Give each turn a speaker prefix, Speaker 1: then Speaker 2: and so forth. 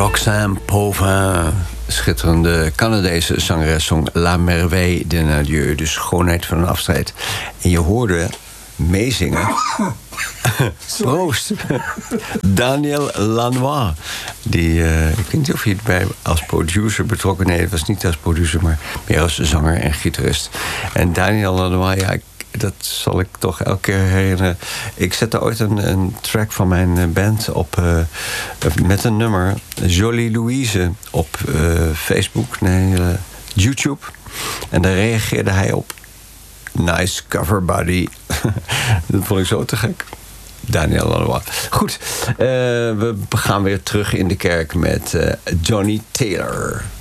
Speaker 1: Roxanne Pauvin, schitterende Canadese zangeres, zong La Merveille de Nadieu, de schoonheid van een afscheid. En je hoorde meezingen. Proost. Daniel Lanois. Die, ik weet niet of hij erbij als producer betrokken. Nee, het was niet als producer, maar meer als zanger en gitarist. En Daniel Lanois, ja, dat zal ik toch elke keer herinneren. Ik zette ooit een track van mijn band op met een nummer, Jolie Louise, op Facebook, YouTube. En daar reageerde hij op. Nice cover, buddy. Dat vond ik zo te gek. Daniel Lanois. Goed, we gaan weer terug in de kerk met Johnny Taylor.